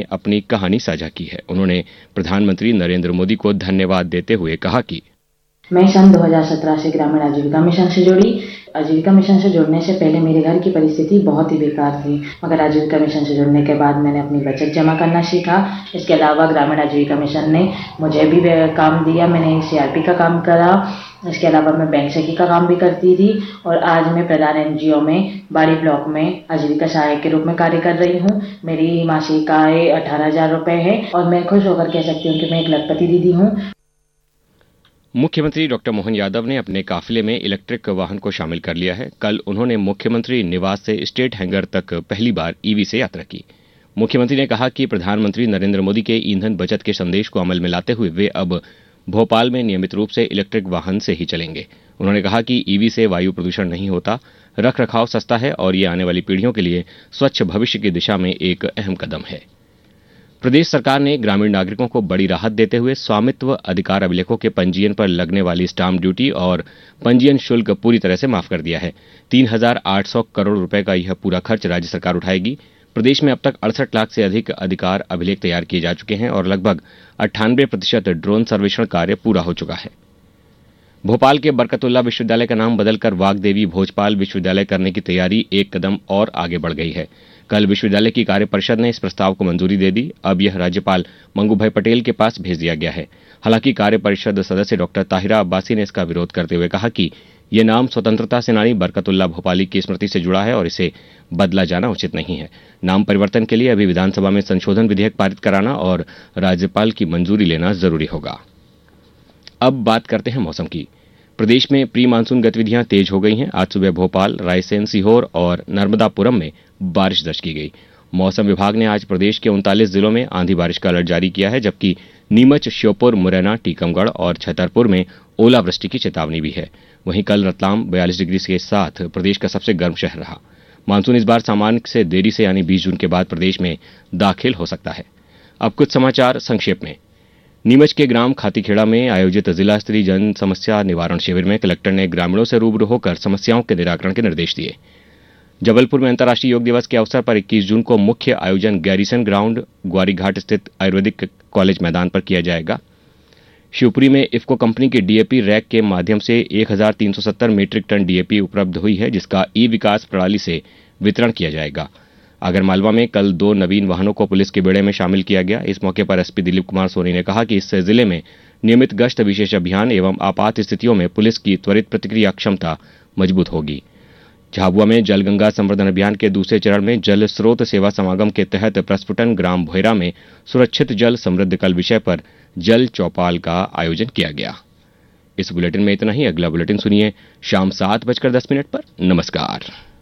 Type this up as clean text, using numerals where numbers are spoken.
अपनी कहानी साझा की है। उन्होंने प्रधानमंत्री नरेंद्र मोदी को धन्यवाद देते हुए कहा कि मैं सन 2017 से ग्रामीण आजीविका मिशन से जुड़ी। आजीविका मिशन से जुड़ने से पहले मेरे घर की परिस्थिति बहुत ही बेकार थी, मगर आजीविका मिशन से जुड़ने के बाद मैंने अपनी बचत जमा करना सीखा। इसके अलावा ग्रामीण आजीविका मिशन ने मुझे भी काम दिया। मैंने सीआरपी का काम करा। इसके अलावा मैं बैंक सखी का काम भी करती थी और आज मैं प्रधान एनजीओ में बाड़ी ब्लॉक में आजीविका सहायक के रूप में कार्य कर रही हूँ। मेरी मासिक आय 18,000 रुपए है और मैं खुश होकर कह सकती हूँ कि मैं एक लखपति दीदी हूँ। मुख्यमंत्री डॉक्टर मोहन यादव ने अपने काफिले में इलेक्ट्रिक वाहन को शामिल कर लिया है। कल उन्होंने मुख्यमंत्री निवास से स्टेट हैंगर तक पहली बार ईवी से यात्रा की। मुख्यमंत्री ने कहा कि प्रधानमंत्री नरेंद्र मोदी के ईंधन बचत के संदेश को अमल में लाते हुए वे अब भोपाल में नियमित रूप से इलेक्ट्रिक वाहन से ही चलेंगे। उन्होंने कहा कि ईवी से वायु प्रदूषण नहीं होता, रख रखाव सस्ता है और ये आने वाली पीढ़ियों के लिए स्वच्छ भविष्य की दिशा में एक अहम कदम है। प्रदेश सरकार ने ग्रामीण नागरिकों को बड़ी राहत देते हुए स्वामित्व अधिकार अभिलेखों के पंजीयन पर लगने वाली स्टाम्प ड्यूटी और पंजीयन शुल्क पूरी तरह से माफ कर दिया है। 3,800 करोड़ रुपए का यह पूरा खर्च राज्य सरकार उठाएगी। प्रदेश में अब तक 68 लाख से अधिक अधिकार अभिलेख तैयार किए जा चुके हैं और लगभग 98% ड्रोन सर्वेक्षण कार्य पूरा हो चुका है। भोपाल के बरकतुल्ला विश्वविद्यालय का नाम बदलकर वाग्देवी भोजपाल विश्वविद्यालय करने की तैयारी एक कदम और आगे बढ़ गई है। कल विश्वविद्यालय की कार्य परिषद ने इस प्रस्ताव को मंजूरी दे दी। अब यह राज्यपाल मंगूभाई पटेल के पास भेज दिया गया है। हालांकि कार्य परिषद सदस्य डॉक्टर ताहिरा अब्बासी ने इसका विरोध करते हुए कहा कि यह नाम स्वतंत्रता सेनानी बरकतुल्ला भोपाली की स्मृति से जुड़ा है और इसे बदला जाना उचित नहीं है। नाम परिवर्तन के लिए अभी विधानसभा में संशोधन विधेयक पारित कराना और राज्यपाल की मंजूरी लेना जरूरी होगा। अब बात करते हैं मौसम की। प्रदेश में प्री मानसून गतिविधियां तेज हो गई हैं। आज सुबह भोपाल, रायसेन, सीहोर और नर्मदापुरम में बारिश दर्ज की गई। मौसम विभाग ने आज प्रदेश के 39 जिलों में आंधी बारिश का अलर्ट जारी किया है, जबकि नीमच, श्योपुर, मुरैना, टीकमगढ़ और छतरपुर में ओलावृष्टि की चेतावनी भी है। वहीं कल रतलाम 42 डिग्री के साथ प्रदेश का सबसे गर्म शहर रहा। मानसून इस बार सामान्य से देरी से यानी 20 जून के बाद प्रदेश में दाखिल हो सकता है। अब कुछ समाचार संक्षेप में। नीमच के ग्राम खातीखेड़ा में आयोजित जिला स्तरीय जन समस्या निवारण शिविर में कलेक्टर ने ग्रामीणों से रूबरू होकर समस्याओं के निराकरण के निर्देश दिए। जबलपुर में अंतर्राष्ट्रीय योग दिवस के अवसर पर 21 जून को मुख्य आयोजन गैरीसन ग्राउंड ग्वारीघाट स्थित आयुर्वेदिक कॉलेज मैदान पर किया जाएगा। शिवपुरी में इफ्को कंपनी की डीएपी रैक के माध्यम से 1,370 मीट्रिक टन डीएपी उपलब्ध हुई है, जिसका ई विकास प्रणाली से वितरण किया जाएगा। आगरमालवा में कल 2 नवीन वाहनों को पुलिस के बेड़े में शामिल किया गया। इस मौके पर एसपी दिलीप कुमार सोनी ने कहा कि इससे जिले में नियमित गश्त, विशेष अभियान एवं आपात स्थितियों में पुलिस की त्वरित प्रतिक्रिया क्षमता मजबूत होगी। झाबुआ में जल गंगा संवर्धन अभियान के दूसरे चरण में जल स्रोत सेवा समागम के तहत प्रस्फुटन ग्राम भोयरा में सुरक्षित जल समृद्ध कल विषय पर जल चौपाल का आयोजन किया गया। इस बुलेटिन में इतना ही। अगला बुलेटिन सुनिए शाम 7:10 पर। नमस्कार।